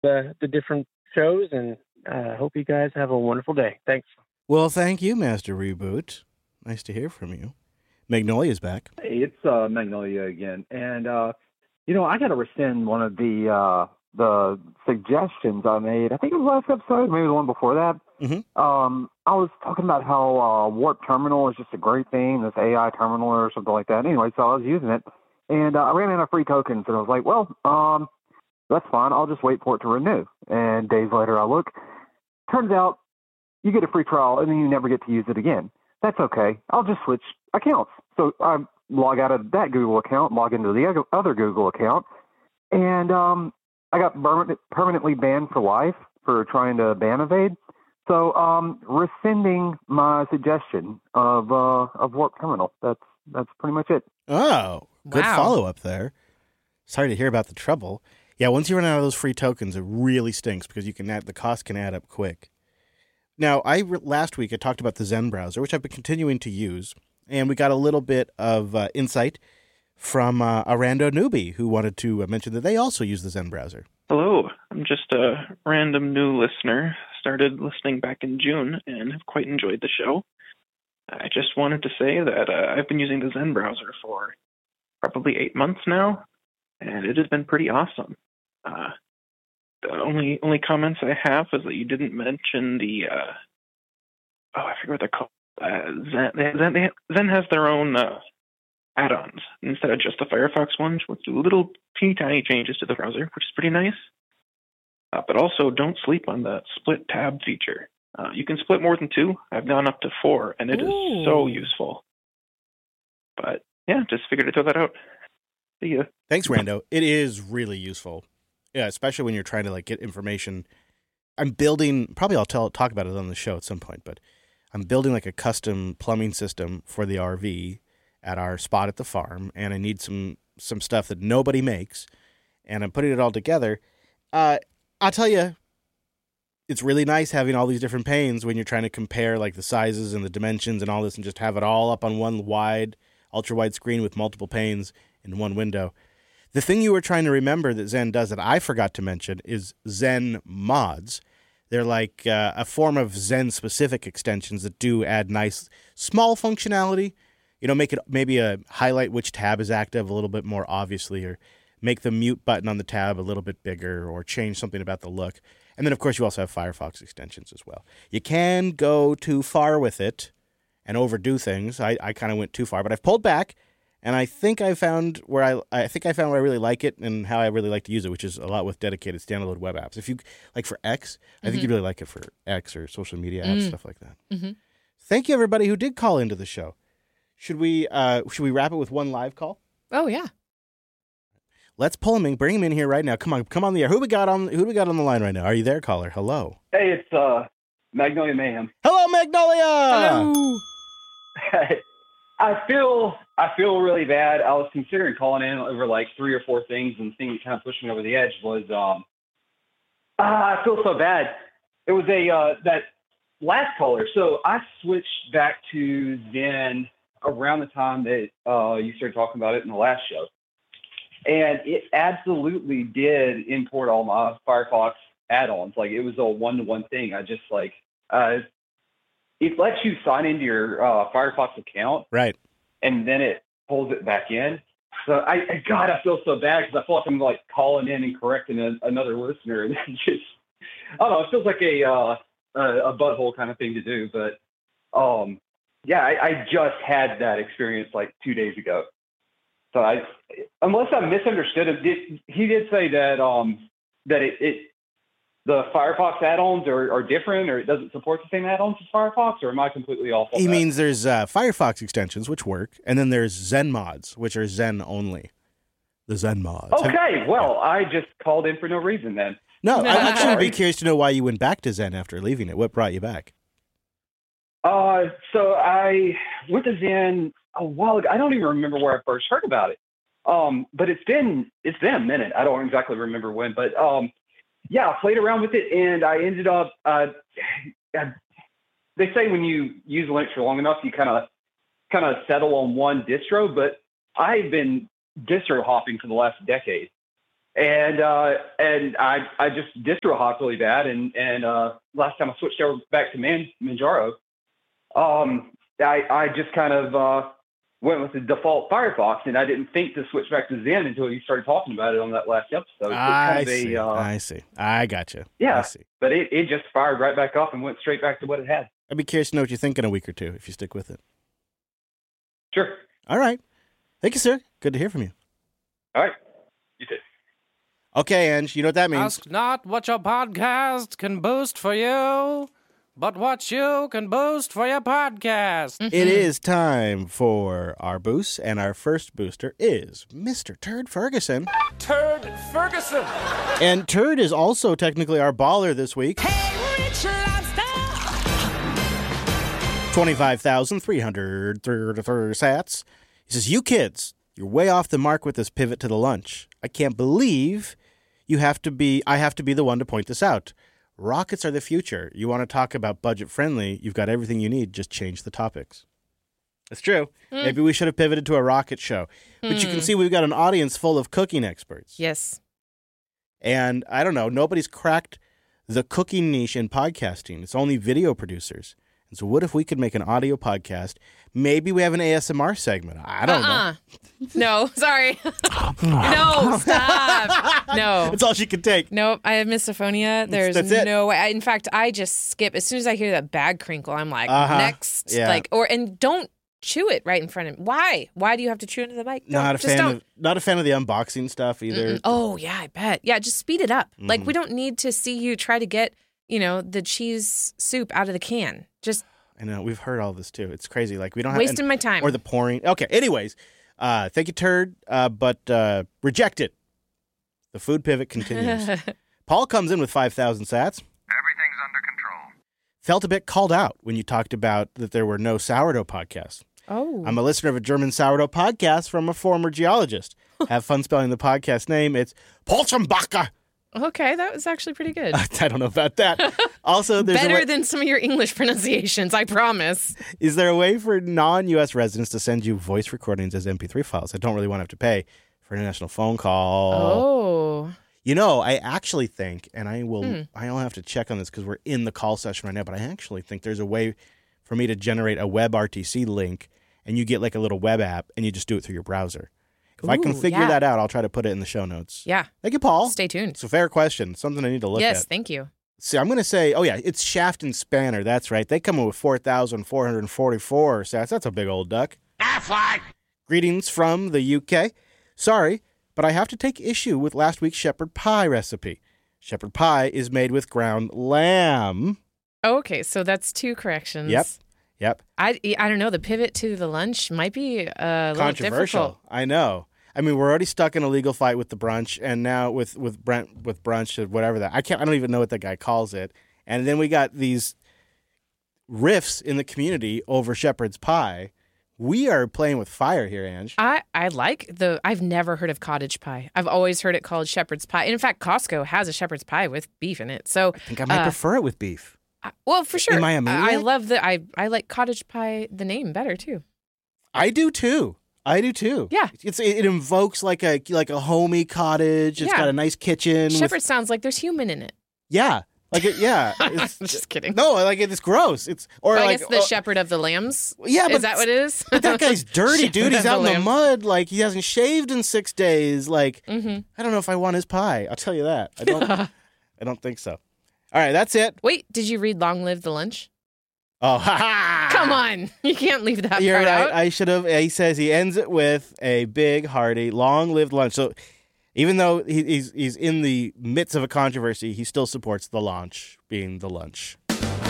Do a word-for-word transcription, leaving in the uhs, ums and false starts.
the, the different shows, and I uh, hope you guys have a wonderful day. Thanks. Well, thank you, Master Reboot. Nice to hear from you. Magnolia's back. Hey, it's uh, Magnolia again. And, uh, you know, I got to rescind one of the uh, the suggestions I made. I think it was last episode, maybe the one before that. Mm-hmm. Um, I was talking about how uh, Warp Terminal is just a great thing, this A I terminal or something like that. Anyway, so I was using it, and uh, I ran out of free tokens, and I was like, well, um, that's fine. I'll just wait for it to renew. And days later, I look. Turns out you get a free trial, and then you never get to use it again. That's okay. I'll just switch accounts. So I log out of that Google account, log into the other Google account, and um, I got permanent, permanently banned for life for trying to ban evade. So um, rescinding my suggestion of uh, of Warp Terminal. That's that's pretty much it. Oh, good Wow. follow-up there. Sorry to hear about the trouble. Yeah, once you run out of those free tokens, it really stinks because you can add, the cost can add up quick. Now, I last week I talked about the Zen browser, which I've been continuing to use, and we got a little bit of uh, insight from uh, a rando newbie who wanted to uh, mention that they also use the Zen browser. Hello, I'm just a random new listener. Started listening back in June and have quite enjoyed the show. I just wanted to say that uh, I've been using the Zen browser for probably eight months now, and it has been pretty awesome. Uh, the only only comments I have is that you didn't mention the uh, oh I forget what they're called. Uh, Zen, Zen, they, Zen has their own uh, add-ons instead of just the Firefox ones, which do little teeny tiny changes to the browser, which is pretty nice. Uh, but also, don't sleep on the split tab feature. Uh, you can split more than two. I've gone up to four, and it Ooh. is so useful. But yeah, just figured to throw that out. See ya. Thanks, Rando. It is really useful. Yeah, especially when you're trying to like get information. I'm building, probably I'll tell talk about it on the show at some point, but I'm building like a custom plumbing system for the R V at our spot at the farm, and I need some some stuff that nobody makes, and I'm putting it all together. Uh, I'll tell you, it's really nice having all these different panes when you're trying to compare like the sizes and the dimensions and all this, and just have it all up on one wide, ultra wide screen with multiple panes in one window. The thing you were trying to remember that Zen does that I forgot to mention is Zen mods. They're like uh, a form of Zen-specific extensions that do add nice, small functionality. You know, make it maybe a highlight which tab is active a little bit more obviously, or make the mute button on the tab a little bit bigger, or change something about the look. And then, of course, you also have Firefox extensions as well. You can go too far with it and overdo things. I, I kind of went too far, but I've pulled back. And I think I found where I I think I found where I really like it and how I really like to use it, which is a lot with dedicated standalone web apps. If you like for X, I Mm-hmm. think you'd really like it for X or social media apps, Mm. stuff like that. Mm-hmm. Thank you, everybody who did call into the show. Should we uh, should we wrap it with one live call? Oh, yeah. Let's pull him in, bring him in here right now. Come on, come on the air. Who we got on? Who do we got on the line right now? Are you there, caller? Hello. Hey, it's uh, Magnolia Mayhem. Hello, Magnolia. Hello. I feel I feel really bad. I was considering calling in over like three or four things, and the thing that kind of pushed me over the edge was um, ah, I feel so bad. It was a uh, that last caller. So I switched back to Zen around the time that uh, you started talking about it in the last show, and it absolutely did import all my Firefox add-ons. Like it was a one-to-one thing. I just like uh, it lets you sign into your uh, Firefox account, Right. and then it pulls it back in. So I, I God, I feel so bad because I feel like I'm like calling in and correcting a, another listener, and then just I don't know. It feels like a uh, a, a butthole kind of thing to do, but um, yeah, I, I just had that experience like two days ago. So I, unless I misunderstood him, did, he did say that um that it, it the Firefox add-ons are, are different, or it doesn't support the same add-ons as Firefox, or am I completely off on He that? means there's uh, Firefox extensions, which work, and then there's Zen mods, which are Zen only. The Zen mods. Okay, well, I just called in for no reason then. No, I actually would be Sorry. curious to know why you went back to Zen after leaving it. What brought you back? Uh, so I went to Zen a while ago. I don't even remember where I first heard about it. Um, but it's been it's been a minute. I don't exactly remember when, but um, yeah, I played around with it, and I ended up. Uh, I, they say when you use Linux for long enough, you kind of kind of settle on one distro. But I've been distro hopping for the last decade, And uh, and I I just distro hopped really bad. And and uh, last time I switched over back to Man, Manjaro, um, I I just kind of uh, went with the default Firefox, and I didn't think to switch back to Zen until you started talking about it on that last episode. So I kind of see. a, uh, I see. I gotcha. Yeah, I see. but it, it just fired right back up and went straight back to what it had. I'd be curious to know what you think in a week or two if you stick with it. Sure. All right. Thank you, sir. Good to hear from you. All right. You too. Okay, Ange, you know what that means. Ask not what your podcast can boost for you, but what you can boost for your podcast. It is time for our boost, and our first booster is Mister Turd Ferguson. Turd Ferguson. And Turd is also technically our baller this week. Hey, Rich Lobster. twenty-five thousand three hundred sats. He says, you kids, you're way off the mark with this pivot to the lunch. I can't believe you have to be, I have to be the one to point this out. Rockets are the future. You want to talk about budget friendly, you've got everything you need, just change the topics. That's true. Mm. Maybe we should have pivoted to a rocket show. But mm. you can see we've got an audience full of cooking experts. Yes. And I don't know, nobody's cracked the cooking niche in podcasting. It's only video producers. And so what if we could make an audio podcast? Maybe we have an A S M R segment. I don't uh-uh. know. No, sorry. No, stop. No. That's all she can take. Nope, I have misophonia. There's That's it. no way. I, in fact, I just skip. As soon as I hear that bag crinkle, I'm like, uh-huh. next. Yeah. Like, or and don't chew it right in front of me. Why? Why do you have to chew into the mic? Not Don't. a Just fan don't. of not a fan of the unboxing stuff either. Mm-mm. Oh, yeah, I bet. Yeah, just speed it up. Mm-hmm. Like, we don't need to see you try to get, you know, the cheese soup out of the can. Just I know, we've heard all this too. It's crazy. Like we don't have wasting and, my time. or the pouring. Okay, anyways, uh, thank you, Turd, uh, but uh, rejected. The food pivot continues. Paul comes in with five thousand sats. Everything's under control. Felt a bit called out when you talked about that there were no sourdough podcasts. Oh. I'm a listener of a German sourdough podcast from a former geologist. Have fun spelling the podcast name. It's Polchenbacher. Okay, that was actually pretty good. I don't know about that. Also, there's Better a way, than some of your English pronunciations, I promise. is there a way for non-U S residents to send you voice recordings as M P three files? I don't really want to have to pay for an international phone call. Oh. You know, I actually think, and I will, Hmm. I'll have to check on this because we're in the call session right now, but I actually think there's a way for me to generate a web R T C link, and you get like a little web app, and you just do it through your browser. If I can Ooh, figure yeah. that out, I'll try to put it in the show notes. Yeah. Thank you, Paul. Stay tuned. It's a fair question. Something I need to look yes, at. thank you. See, I'm going to say, oh, yeah, it's Shaft and Spanner. That's right. They come in with four thousand four hundred forty-four sats. That's a big old duck. Affleck! Greetings from the U K. Sorry, but I have to take issue with last week's shepherd pie recipe. Shepherd pie is made with ground lamb. Oh, okay, so that's two corrections. Yep. Yep. I, I don't know. The pivot to the lunch might be uh, a little Controversial. difficult. I know. I mean, we're already stuck in a legal fight with the brunch, and now with with Brent with brunch or whatever that I can't. I don't even know what that guy calls it. And then we got these riffs in the community over shepherd's pie. We are playing with fire here, Ange. I, I like the, I've never heard of cottage pie. I've always heard it called shepherd's pie. And in fact, Costco has a shepherd's pie with beef in it. So I think I might uh, prefer it with beef. I- well, for sure. Am I a I, I maniac? love the, I, I like cottage pie, the name better too. I do too. I do too. Yeah. It's it, it invokes like a like a homey cottage. It's Yeah. got a nice kitchen. Shepherd with, sounds like there's human in it. yeah. Like it, yeah. It's, Just kidding. no, like it's gross. It's or Well, I like guess the uh, shepherd of the lambs. yeah, but Is that what it is? But that guy's dirty, dude. He's Shepherd out of in the the lamb. mud. Like he hasn't shaved in six days. Like Mm-hmm. I don't know if I want his pie. I'll tell you that. I don't. I don't think so. All right, that's it. Wait, did you read Long Live the Lunch? Oh, ha ha! Come on. You can't leave that You're part right. out. I should have. He says he ends it with a big, hearty, long-lived lunch. So, even though he, he's he's in the midst of a controversy, he still supports the launch being the lunch.